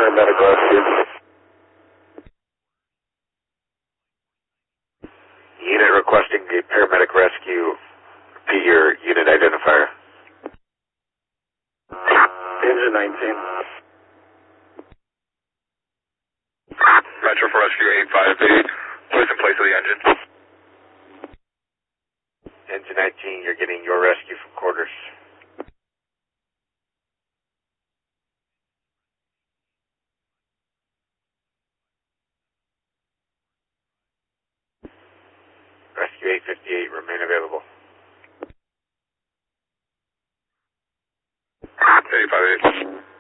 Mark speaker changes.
Speaker 1: paramedic rescue.
Speaker 2: Unit requesting a paramedic rescue. Repeat your unit identifier.
Speaker 1: Engine 19.
Speaker 3: Metro for rescue 858. Place in place of the engine.
Speaker 2: Engine 19, you're getting your rescue from quarters. Rescue 858, remain available.
Speaker 3: 858.